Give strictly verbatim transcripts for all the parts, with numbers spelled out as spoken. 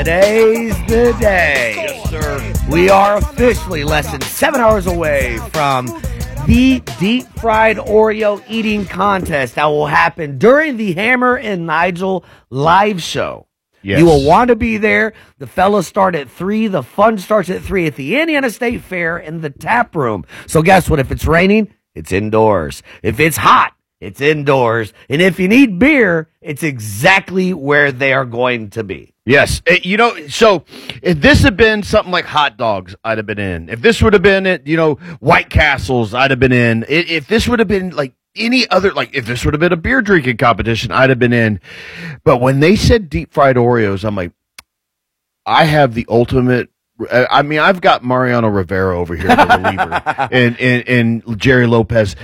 Today's the day. Yes, sir. We are officially less than seven hours away from the deep fried Oreo eating contest that will happen during the Hammer and Nigel live show. Yes. You will want to be there. The fellas start at three. The fun starts at three at the Indiana State Fair in the tap room. So guess what? If it's raining, it's indoors. If it's hot, it's indoors. And if you need beer, it's exactly where they are going to be. Yes. It, you know, so if this had been something like hot dogs, I'd have been in. If this would have been, it, you know, White Castles, I'd have been in. If, if this would have been like any other, like if this would have been a beer drinking competition, I'd have been in. But when they said deep fried Oreos, I'm like, I have the ultimate. I mean, I've got Mariano Rivera over here, the reliever, and, and, and Jerry Lopez.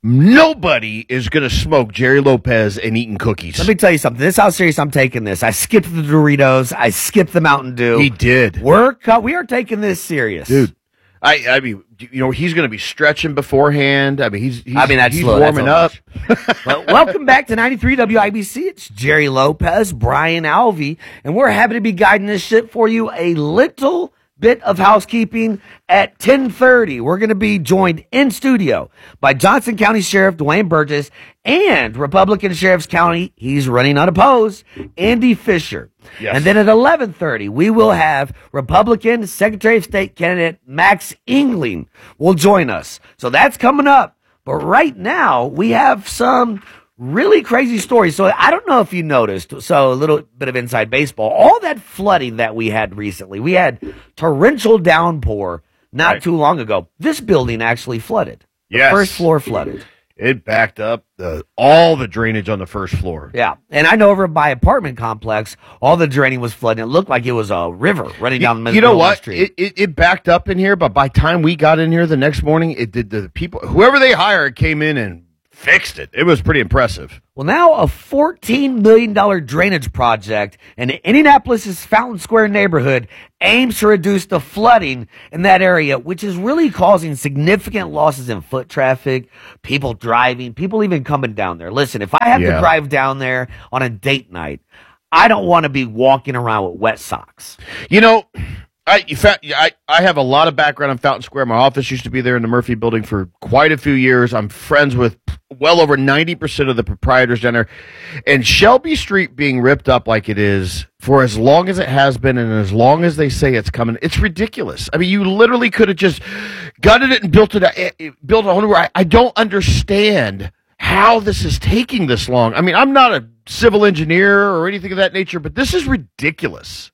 Nobody is going to smoke Jerry Lopez and eating cookies. Let me tell you something. This is how serious I'm taking this. I skipped the Doritos. I skipped the Mountain Dew. He did. We're, we are taking this serious. Dude. I, I mean, you know, he's going to be stretching beforehand. I mean, he's, he's, I mean, that's he's slow. warming that's up. Well, welcome back to ninety-three W I B C. It's Jerry Lopez, Brian Alvey, and we're happy to be guiding this shit for you. A little bit of housekeeping at ten thirty. We're going to be joined in studio by Johnson County Sheriff Dwayne Burgess and Republican Sheriff's County, he's running unopposed, Andy Fisher. Yes. And then at eleven thirty, we will have Republican Secretary of State candidate Max Engling will join us. So that's coming up. But right now, we have some really crazy stories. So I don't know if you noticed, so a little bit of inside baseball, all that flooding that we had recently, we had torrential downpour not right. too long ago. This building actually flooded. The Yes. first floor flooded. It backed up the, all the drainage on the first floor. Yeah. And I know over by apartment complex, all the draining was flooding. It looked like it was a river running down the middle You know of the what? street. It, it, it backed up in here, but by the time we got in here the next morning, it did the people, whoever they hired came in and fixed it. It was pretty impressive. Well, now a fourteen million dollars drainage project in Indianapolis's Fountain Square neighborhood aims to reduce the flooding in that area, which is really causing significant losses in foot traffic, people driving, people even coming down there. Listen, if I have Yeah. to drive down there on a date night, I don't want to be walking around with wet socks. You know, I, in fact, I, I have a lot of background in Fountain Square. My office used to be there in the Murphy building for quite a few years. I'm friends with well over ninety percent of the proprietors down there. And Shelby Street being ripped up like it is for as long as it has been and as long as they say it's coming, it's ridiculous. I mean, you literally could have just gutted it and built it, built a whole new. I, I don't understand how this is taking this long. I mean, I'm not a civil engineer or anything of that nature, but this is ridiculous.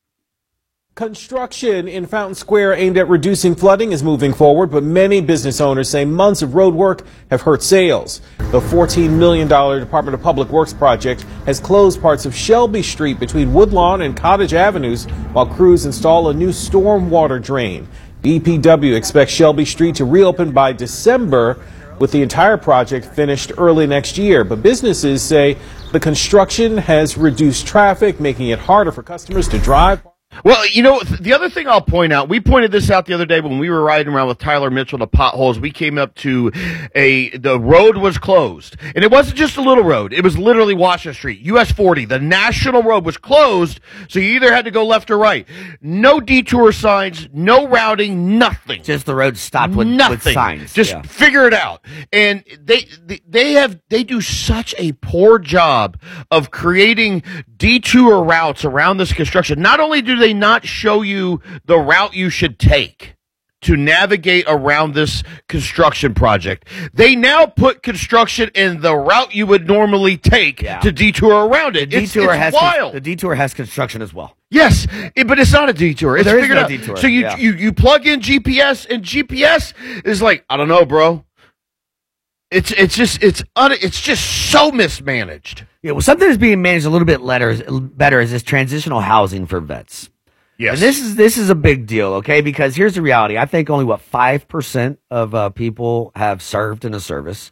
Construction in Fountain Square aimed at reducing flooding is moving forward, but many business owners say months of road work have hurt sales. The fourteen million dollars Department of Public Works project has closed parts of Shelby Street between Woodlawn and Cottage Avenues while crews install a new storm water drain. D P W expects Shelby Street to reopen by December, with the entire project finished early next year. But businesses say the construction has reduced traffic, making it harder for customers to drive. Well, you know, the other thing I'll point out, we pointed this out the other day when we were riding around with Tyler Mitchell to potholes. We came up to a, the road was closed. And it wasn't just a little road. It was literally Washington Street, U S forty. The national road was closed, so you either had to go left or right. No detour signs, no routing, nothing. Just the road stopped with, Nothing. with signs. Just Yeah. figure it out. And they, they they have they do such a poor job of creating detour routes around this construction. Not only do they not show you the route you should take to navigate around this construction project, they now put construction in the route you would normally take Yeah. to detour around it. The It's, detour it's has wild. the detour has construction as well. Yes, it- but it's not a detour. It's there is figured no out. detour, So you, yeah. you you plug in G P S, and G P S is like, I don't know, bro. It's it's just it's un, it's just so mismanaged. Yeah, well, something that's being managed a little bit better, better is this transitional housing for vets. Yes, And this is this is a big deal, okay? Because here's the reality. I think only, what, five percent of uh, people have served in a service.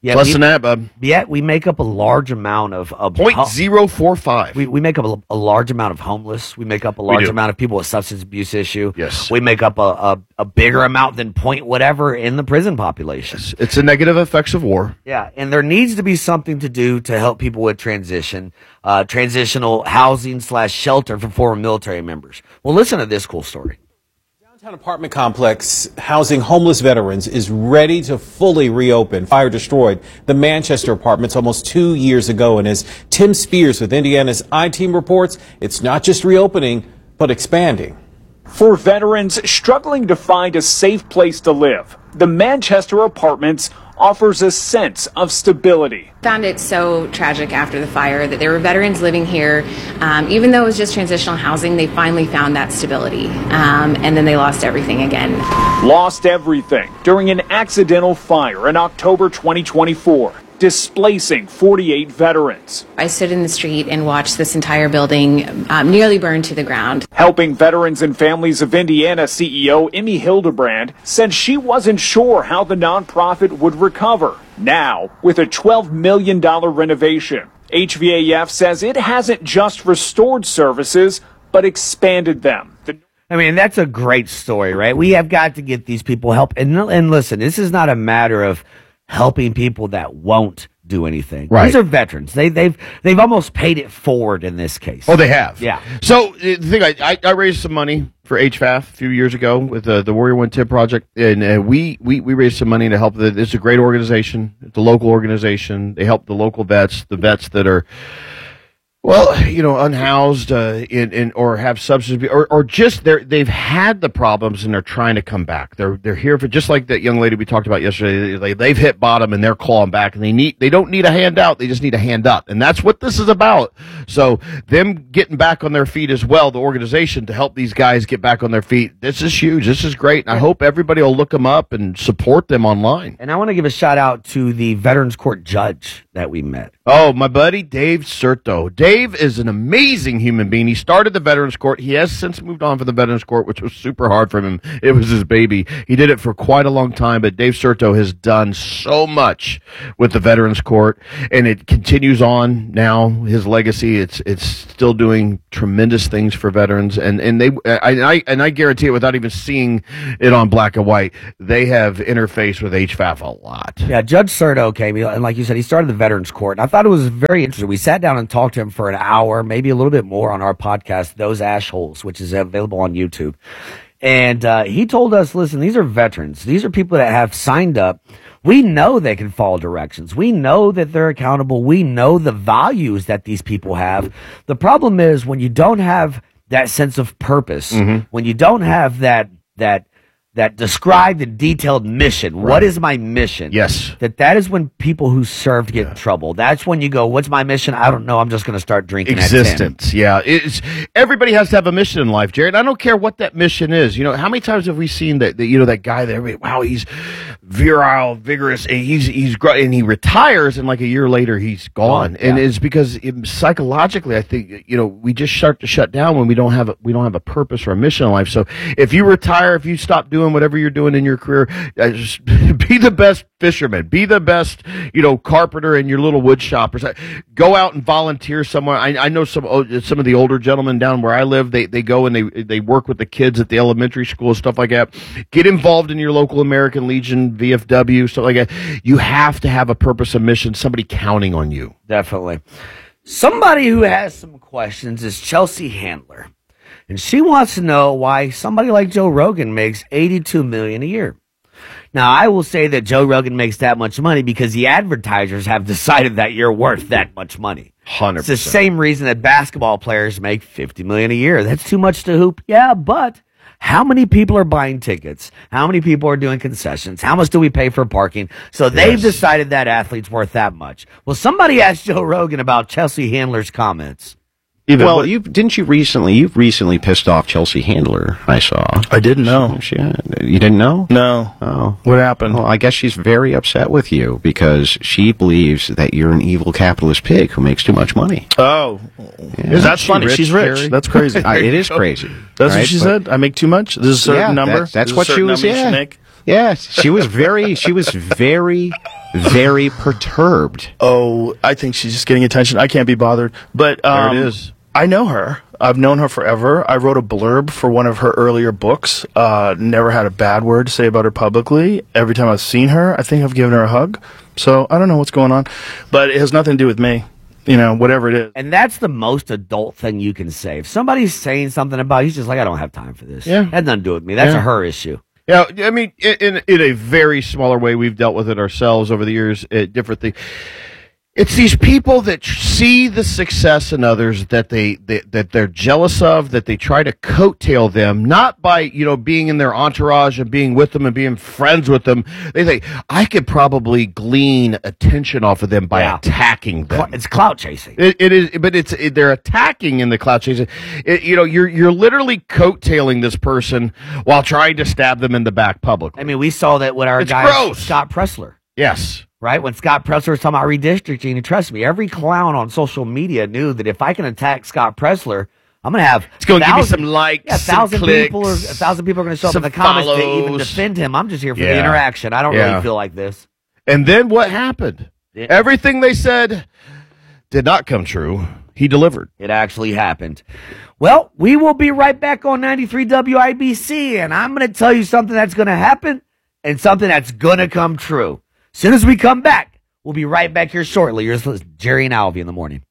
Yeah, Less we, than that, bub. Yet we make up a large amount of, of Point zero four five. We we make up a, a large amount of homeless. We make up a large amount of people with substance abuse issue. Yes. We make up a, a, a bigger amount than point whatever in the prison population. It's, it's the negative effects of war. Yeah, and there needs to be something to do to help people with transition, uh, transitional housing slash shelter for former military members. Well, listen to this cool story. Downtown apartment complex housing homeless veterans is ready to fully reopen. Fire destroyed the Manchester apartments almost two years ago. And as Tim Spears with Indiana's I-Team reports, it's not just reopening, but expanding. For veterans struggling to find a safe place to live, the Manchester apartments offers a sense of stability. Found it so tragic after the fire that there were veterans living here. Um, even though it was just transitional housing, they finally found that stability. Um, and then they lost everything again. Lost everything during an accidental fire in October twenty twenty-four, displacing forty-eight veterans. I stood in the street and watched this entire building um, nearly burn to the ground. Helping Veterans and Families of Indiana C E O Emmy Hildebrand said she wasn't sure how the nonprofit would recover. Now, with a twelve million dollars renovation, H V A F says it hasn't just restored services, but expanded them. The I mean, that's a great story, right? We have got to get these people help. And, and listen, this is not a matter of helping people that won't do anything. Right. These are veterans. They, they've they've almost paid it forward in this case. Oh, they have. Yeah. So the thing, I, I, I raised some money for H V A F a few years ago with uh, the Warrior One Tip Project, and uh, we, we we raised some money to help. The, it's a great organization. It's a local organization. They help the local vets, the vets that are, well, you know, unhoused, uh, in, in or have substance abuse, or or just they're they've had the problems and they're trying to come back. They're they're here for, just like that young lady we talked about yesterday. They they've hit bottom and they're clawing back, and they need they don't need a handout. They just need a hand up, and that's what this is about. So them getting back on their feet as well, the organization, to help these guys get back on their feet. This is huge. This is great, and I hope everybody will look them up and support them online. And I want to give a shout out to the Veterans Court judge that we met. Oh, my buddy Dave Serto. Dave is an amazing human being. He started the Veterans Court. He has since moved on from the Veterans Court, which was super hard for him. It was his baby. He did it for quite a long time, but Dave Serto has done so much with the Veterans Court, and it continues on now. His legacy, it's it's still doing tremendous things for veterans, and and they I, I and I guarantee it, without even seeing it on black and white, they have interfaced with H V A F a lot. Yeah, Judge Serto came, and like you said, he started the Veterans Court. And I thought it was very interesting. We sat down and talked to him for an hour, maybe a little bit more, on our podcast, Those Ashholes, which is available on YouTube. And uh, he told us, listen, these are veterans. These are people that have signed up. We know they can follow directions. We know that they're accountable. We know the values that these people have. The problem is when you don't have that sense of purpose, mm-hmm. when you don't have that that that described and detailed mission. Right. What is my mission? Yes. That that is when people who served get yeah. in trouble. That's when you go, what's my mission? I don't know. I'm just going to start drinking. Existence. Yeah. It's, everybody has to have a mission in life, Jared. I don't care what that mission is. You know, how many times have we seen that, that you know, that guy there, wow, he's virile, vigorous, and he's, he's, and he retires, and like a year later, he's gone. Yeah. And it's because it, psychologically, I think, you know, we just start to shut down when we don't have a, we don't have a purpose or a mission in life. So if you retire, if you stop doing whatever you're doing in your career, uh, just be the best fisherman, be the best, you know, carpenter in your little wood shop, or something. Go out and volunteer somewhere. I, I know some some of the older gentlemen down where I live, they, they go and they they work with the kids at the elementary school and stuff like that. Get involved in your local American Legion, V F W, stuff like that. You have to have a purpose, a mission, somebody counting on you. Definitely. Somebody who has some questions is Chelsea Handler. And she wants to know why somebody like Joe Rogan makes eighty-two million dollars a year. Now, I will say that Joe Rogan makes that much money because the advertisers have decided that you're worth that much money. one hundred percent. It's the same reason that basketball players make fifty million dollars a year. That's too much to hoop. Yeah, but how many people are buying tickets? How many people are doing concessions? How much do we pay for parking? So they've yes. decided that athlete's worth that much. Well, somebody asked Joe Rogan about Chelsea Handler's comments. Even, well, you didn't you recently? You've recently pissed off Chelsea Handler. I saw. I didn't know. She, she, you didn't know? No. Oh, what happened? Well, I guess she's very upset with you because she believes that you're an evil capitalist pig who makes too much money. Oh, yeah. That's funny. Rich, she's rich. Harry? That's crazy. uh, it is crazy. That's right? what she but, said. I make too much. This is a certain yeah, number. That, that's this what she was. Yeah. Make. Yes, she was very, she was very, very perturbed. Oh, I think she's just getting attention. I can't be bothered. But um, there it is. I know her. I've known her forever. I wrote a blurb for one of her earlier books. Uh, never had a bad word to say about her publicly. Every time I've seen her, I think I've given her a hug. So I don't know what's going on, but it has nothing to do with me. You know, whatever it is. And that's the most adult thing you can say. If somebody's saying something about you, he's just like, I don't have time for this. Yeah. That had nothing to do with me. That's Yeah. a her issue. Yeah, I mean, in in a very smaller way, we've dealt with it ourselves over the years. Uh, different thing. It's these people that see the success in others that they, they that they're jealous of, that they try to coattail them, not by you know being in their entourage and being with them and being friends with them. They think I could probably glean attention off of them by Yeah. attacking them. It's clout chasing. It, it is, but it's it, they're attacking in the clout chasing. It, you know, you're you're literally coattailing this person while trying to stab them in the back publicly. I mean, we saw that with our It's guy gross. Scott Pressler. Yes. Right? When Scott Pressler was talking about redistricting, and trust me, every clown on social media knew that if I can attack Scott Pressler, I'm going to have It's going to give me thousand- some likes, yeah, a some thousand clicks, people are, a thousand people are going to show up in some the comments to even follows. defend him. I'm just here for the Yeah. interaction. I don't Yeah. really feel like this. And then what happened? Yeah. Everything they said did not come true. He delivered. It actually happened. Well, we will be right back on ninety-three W I B C, and I'm going to tell you something that's going to happen and something that's going to come true. As soon as we come back, we'll be right back here shortly. Here's Jerry and Alvy in the morning.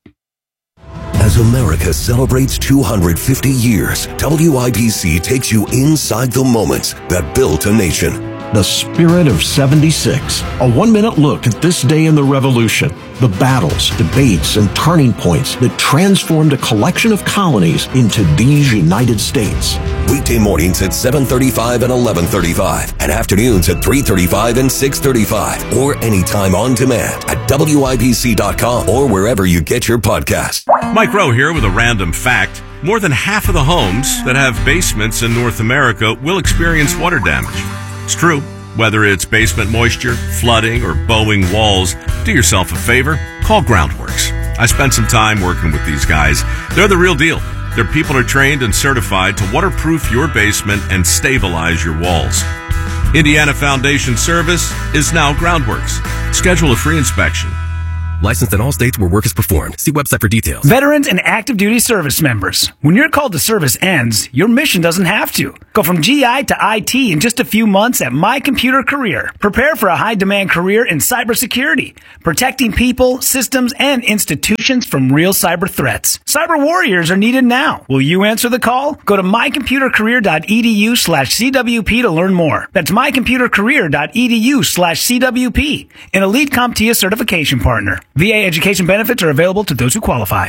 As America celebrates two hundred fifty years, W I B C takes you inside the moments that built a nation. The Spirit of seventy-six, a one-minute look at this day in the Revolution, the battles, debates, and turning points that transformed a collection of colonies into these United States. Weekday mornings at seven thirty-five and eleven thirty-five, and afternoons at three thirty-five and six thirty-five, or anytime on demand at W I B C dot com or wherever you get your podcasts. Mike Rowe here with a random fact. More than half of the homes that have basements in North America will experience water damage. It's true. Whether it's basement moisture, flooding, or bowing walls, do yourself a favor, call Groundworks. I spent some time working with these guys. They're the real deal. Their people are trained and certified to waterproof your basement and stabilize your walls. Indiana Foundation Service is now Groundworks. Schedule a free inspection. Licensed in all states where work is performed. See website for details. Veterans and active duty service members. When your call to service ends, your mission doesn't have to. Go from G I to I T in just a few months at My Computer Career. Prepare for a high-demand career in cybersecurity, protecting people, systems, and institutions from real cyber threats. Cyber warriors are needed now. Will you answer the call? Go to my computer career dot e d u slash c w p to learn more. That's my computer career dot e d u slash c w p, an elite CompTIA certification partner. V A education benefits are available to those who qualify.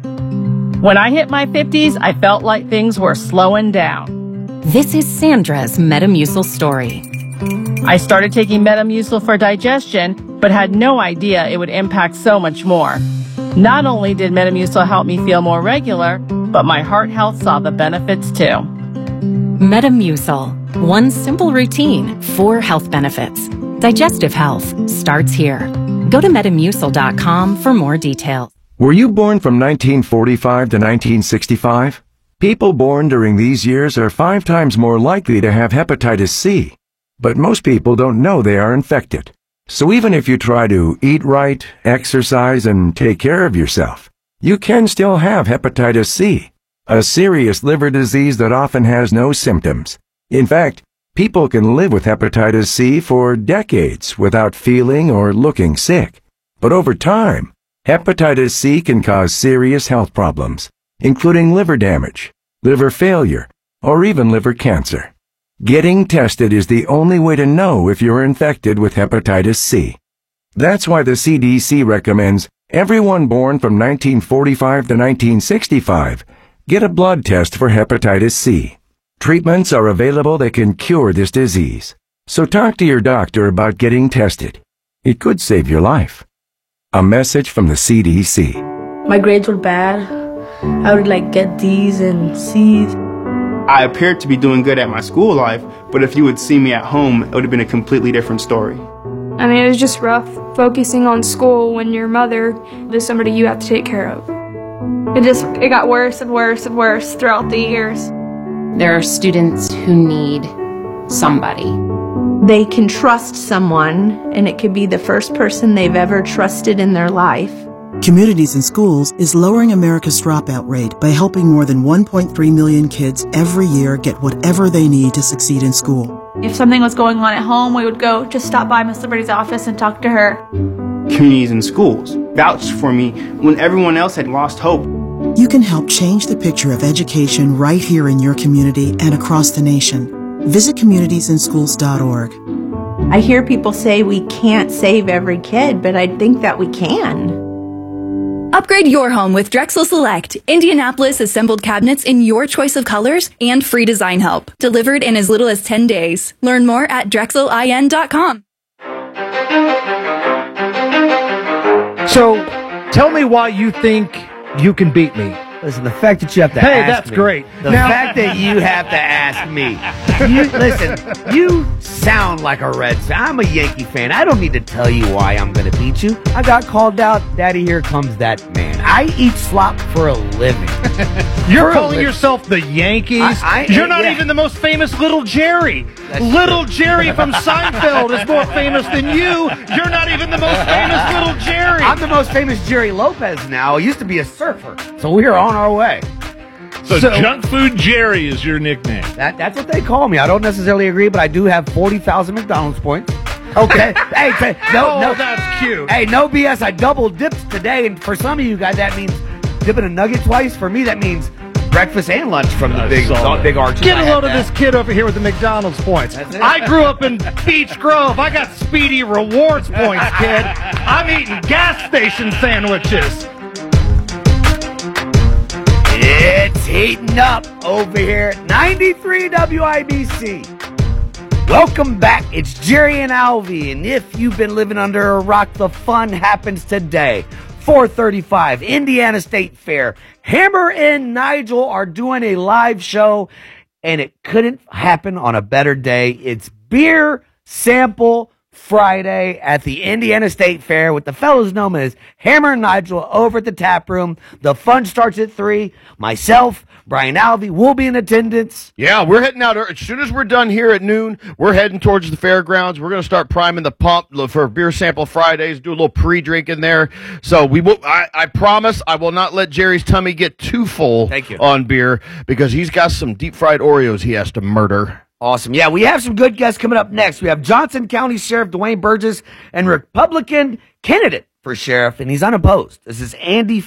When I hit my fifties, I felt like things were slowing down. This is Sandra's Metamucil story. I started taking Metamucil for digestion, but had no idea it would impact so much more. Not only did Metamucil help me feel more regular, but my heart health saw the benefits too. Metamucil. One simple routine, four health benefits. Digestive health starts here. Go to metamucil dot com for more details. Were you born from nineteen forty-five to nineteen sixty-five? People born during these years are five times more likely to have hepatitis C. But most people don't know they are infected. So even if you try to eat right, exercise, and take care of yourself, you can still have hepatitis C, a serious liver disease that often has no symptoms. In fact, people can live with hepatitis C for decades without feeling or looking sick. But over time, hepatitis C can cause serious health problems, including liver damage, liver failure, or even liver cancer. Getting tested is the only way to know if you're infected with hepatitis C. That's why the C D C recommends everyone born from nineteen forty-five to nineteen sixty-five get a blood test for hepatitis C. Treatments are available that can cure this disease. So talk to your doctor about getting tested. It could save your life. A message from the C D C. My grades were bad. I would like get D's and C's. I appeared to be doing good at my school life, but if you would see me at home, it would have been a completely different story. I mean, it was just rough focusing on school when your mother is somebody you have to take care of. It just, it got worse and worse and worse throughout the years. There are students who need somebody. They can trust someone, and it could be the first person they've ever trusted in their life. Communities in Schools is lowering America's dropout rate by helping more than one point three million kids every year get whatever they need to succeed in school. If something was going on at home, we would go just stop by Miss Liberty's office and talk to her. Communities in Schools vouched for me when everyone else had lost hope. You can help change the picture of education right here in your community and across the nation. Visit communities in schools dot org. I hear people say we can't save every kid, but I think that we can. Upgrade your home with Drexel Select. Indianapolis assembled cabinets in your choice of colors and free design help. Delivered in as little as ten days. Learn more at drexel I N dot com. So, tell me why you think you can beat me. Listen, the fact that you have to hey, ask that's me, great. The Now- fact that you have to ask me. You, listen, you sound like a Red fan. I'm a Yankee fan. I don't need to tell you why I'm going to beat you. I got called out. Daddy, here comes that man. I eat slop for a living. You're For a calling living. yourself the Yankees? I- I- You're not yeah. even the most famous Little Jerry. That's Little true. Jerry from Seinfeld is more famous than you. You're not even the most famous Little Jerry. I'm the most famous Jerry Lopez now. I used to be a surfer. So we're on our way. So, Junk Food Jerry is your nickname. That, that's what they call me. I don't necessarily agree, but I do have forty thousand McDonald's points. Okay. hey, hey, no, Oh, no, that's cute. Hey, no B S. I double dipped today, and for some of you guys, that means dipping a nugget twice. For me, that means breakfast and lunch from the I big, saw that. big arches. Get I a had load of that. this kid over here with the McDonald's points. That's it. I grew up in Beach Grove. I got Speedy Rewards points, kid. I'm eating gas station sandwiches. It's heating up over here at ninety-three W I B C. Welcome back. It's Jerry and Alvy, and if you've been living under a rock, the fun happens today. four thirty-five, Indiana State Fair. Hammer and Nigel are doing a live show, and it couldn't happen on a better day. It's Beer Sample Friday at the Indiana State Fair with the fellows known as Hammer and Nigel over at the tap room. The fun starts at three. Myself, Brian Alvey, will be in attendance. Yeah, we're heading out. As soon as we're done here at noon, we're heading towards the fairgrounds. We're going to start priming the pump for Beer Sample Fridays, do a little pre-drink in there. So we will. I, I promise I will not let Jerry's tummy get too full Thank you. on beer because he's got some deep-fried Oreos he has to murder. Awesome. Yeah, we have some good guests coming up next. We have Johnson County Sheriff Dwayne Burgess and Republican candidate for sheriff, and he's unopposed. This is Andy